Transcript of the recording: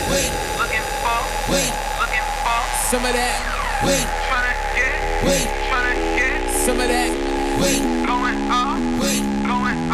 wait, looking for, wait, looking for, some of that, wait, tryna get, wait.